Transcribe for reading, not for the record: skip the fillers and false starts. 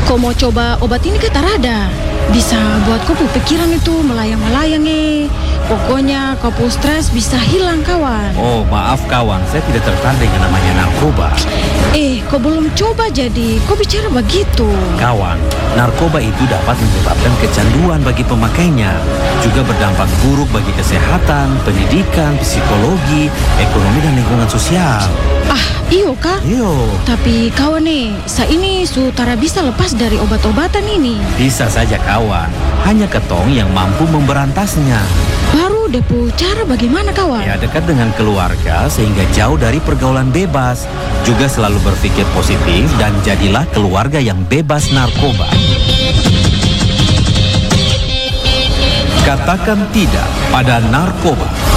Kau mau coba obat ini ke Tarada? Bisa buat kau pu pikiran itu melayang-melayang Pokoknya kau pu stres bisa hilang kawan. Oh, maaf kawan, saya tidak tertarik dengan namanya narkoba. Kau belum coba jadi kau bicara begitu. Kawan, narkoba itu dapat menyebabkan kecanduan bagi pemakainya. Juga berdampak buruk bagi kesehatan, pendidikan, psikologi, ekonomi, dan lingkungan sosial. Iyo kak? Iyo. Tapi kawan saya ini sutara bisa lepas dari obat-obatan ini. Bisa saja kawan, hanya ketong yang mampu memberantasnya. Baru depu cara bagaimana kawan? Ya, dekat dengan keluarga sehingga jauh dari pergaulan bebas. Juga selalu berpikir positif dan jadilah keluarga yang bebas narkoba. Katakan tidak pada narkoba.